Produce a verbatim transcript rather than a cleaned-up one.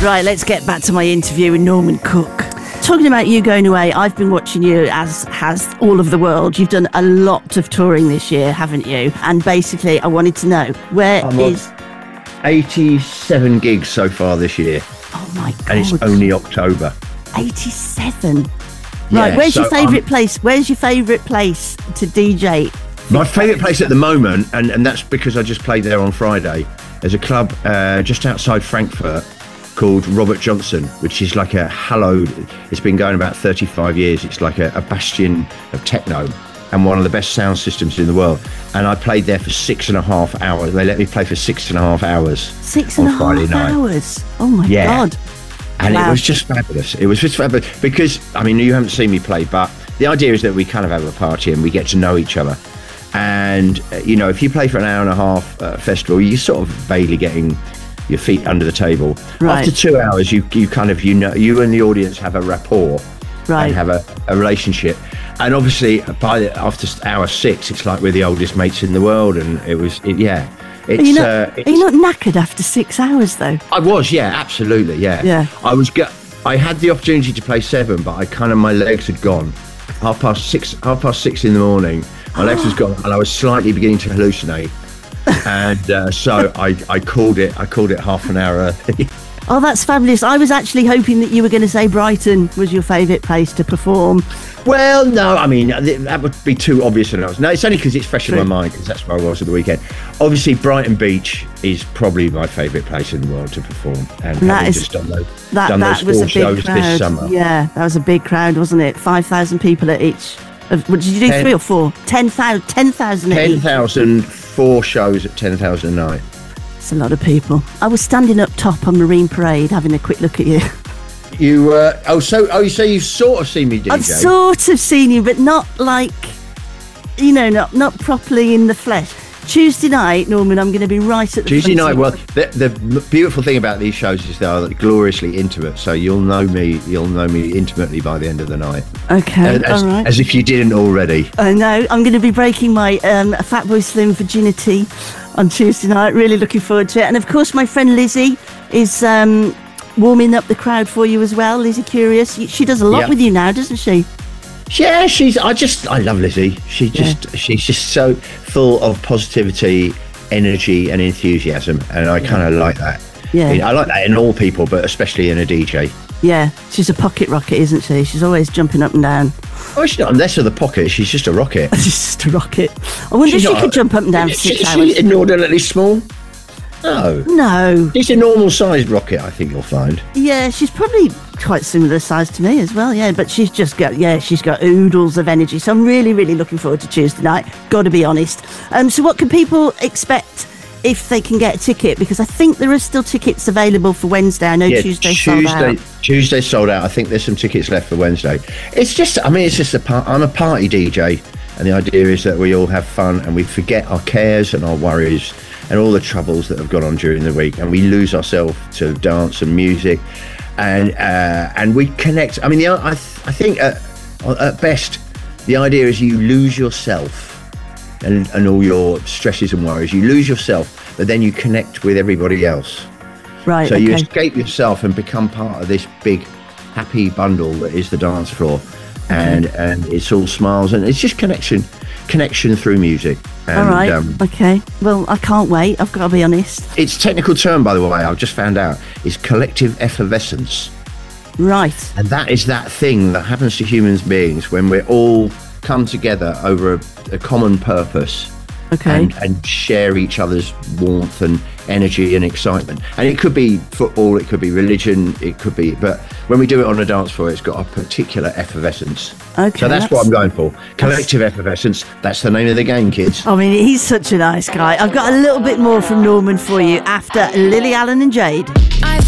Right, let's get back to my interview with Norman Cook. Talking about you going away, I've been watching you, as has all of the world. You've done a lot of touring this year, haven't you? And basically, I wanted to know, where I'm is... eighty-seven gigs so far this year. Oh, my God. And it's only October. eighty-seven. Yeah, right, where's so your favourite place? Where's your favourite place to D J? My favourite place at the moment, and, and that's because I just played there on Friday, there's a club uh, just outside Frankfurt called Robert Johnson, which is like a hallowed, it's been going about thirty-five years. It's like a, a bastion of techno and one of the best sound systems in the world. And I played there for six and a half hours. They let me play for six and a half hours. Six and a half Friday night. hours? Oh my yeah. God. And wow. It was just fabulous. It was just fabulous because, I mean, you haven't seen me play, but the idea is that we kind of have a party and we get to know each other. And, uh, you know, if you play for an hour and a half uh, festival, you're sort of vaguely getting your feet under the table. Right. After two hours, you you kind of, you know, you and the audience have a rapport. Right. And have a, a relationship. And obviously, by the, after hour six, it's like we're the oldest mates in the world. And it was, it, yeah. It's, are, you not, uh, it's, are you not knackered after six hours, though? I was, yeah, absolutely, yeah. Yeah. I was, go- I had the opportunity to play seven, but I kind of, my legs had gone. Half past six, half past six in the morning, my legs was gone, and I was slightly beginning to hallucinate. And uh, so I, I called it, I called it half an hour early. Oh, that's fabulous. I was actually hoping that you were going to say Brighton was your favourite place to perform. Well, no, I mean, that would be too obvious. No, it's only because it's fresh True. in my mind, because that's where I was at the weekend. Obviously, Brighton Beach is probably my favourite place in the world to perform. And, and that is, just done those, that, done that those was four a big shows crowd. this summer. Yeah, that was a big crowd, wasn't it? five thousand people at each. Of, what, did you do ten, three or four? ten thousand ten thousand at each? ten thousand, four shows at ten thousand a night. It's a lot of people. I was standing up top on Marine Parade having a quick look at you. You, uh, oh, so, oh, so you've sort of seen me D J? I've sort of seen you, but not like, you know, not not properly in the flesh. Tuesday night, Norman, I'm going to be right at the Tuesday night. Well, the, the, the beautiful thing about these shows is they are gloriously intimate. So you'll know me, you'll know me intimately by the end of the night. Okay, as, all right. As if you didn't already. I know. I'm going to be breaking my um, Fatboy Slim virginity on Tuesday night. Really looking forward to it. And of course, my friend Lizzie is um, warming up the crowd for you as well. Lizzie Curious. She does a lot yeah. with you now, doesn't she? Yeah, she's. I just. I love Lizzie. She just. Yeah. She's just so full of positivity, energy, and enthusiasm, and I yeah. kind of like that. Yeah, I, mean, I like that in all people, but especially in a D J. Yeah, she's a pocket rocket, isn't she? She's always jumping up and down. Oh, she's not less of the pocket. She's just a rocket. She's just a rocket. I wonder she's if she could a, jump up and down for six she, hours. She's inordinately small. No. No. She's a normal-sized rocket, I think you'll find. Yeah, she's probably quite similar size to me as well, yeah. But she's just got, yeah, she's got oodles of energy. So I'm really, really looking forward to Tuesday night, got to be honest. Um, so what can people expect if they can get a ticket? Because I think there are still tickets available for Wednesday. I know yeah, Tuesday Tuesday sold out. Tuesday sold out. I think there's some tickets left for Wednesday. It's just, I mean, it's just a part. I'm a party D J, and the idea is that we all have fun and we forget our cares and our worries and all the troubles that have gone on during the week, and we lose ourselves to dance and music, and uh, and we connect. I mean, the, I, th- I think at, at best, the idea is you lose yourself and, and all your stresses and worries. You lose yourself, but then you connect with everybody else. Right. So okay. you escape yourself and become part of this big, happy bundle that is the dance floor, and mm-hmm. and it's all smiles and it's just connection, connection through music. And, all right. Um, okay. Well, I can't wait. I've got to be honest. Its technical term, by the way, I've just found out, is collective effervescence. Right. And that is that thing that happens to human beings when we all come together over a, a common purpose. Okay. And, and share each other's warmth and energy and excitement. And it could be football, it could be religion, it could be, but when we do it on a dance floor, it's got a particular effervescence. Okay. So that's, that's what I'm going for. Collective effervescence. That's the name of the game, kids. I mean, he's such a nice guy. I've got a little bit more from Norman for you after Lily Allen and Jade.